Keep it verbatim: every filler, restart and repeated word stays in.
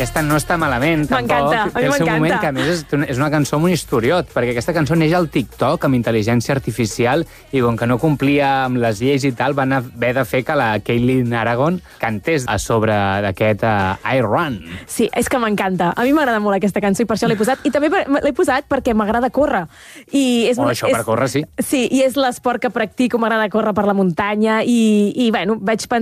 aquesta no està malament, tampoc. M'encanta, a mi Té el seu m'encanta. moment, que a més és, és una cançó amb un historiot, perquè aquesta cançó neix al TikTok amb intel·ligència artificial i com que no complia amb les lleis i tal, van haver de fer que la Caitlin Aragon cantés a sobre d'aquest uh, I Run. Sí, és que m'encanta. A mi m'agrada molt aquesta cançó i per això l'he posat. I també per- l'he posat perquè m'agrada córrer. I és Oh, una- això és, per córrer, sí. Sí, i és l'esport que practico, m'agrada córrer per la muntanya i, i bueno, vaig pensar